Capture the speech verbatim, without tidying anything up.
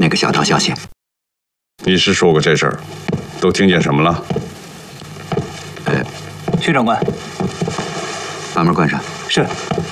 那个小道消息。 你是说过这事儿，都听见什么了？ 呃， 薛长官， 把门关上。 是。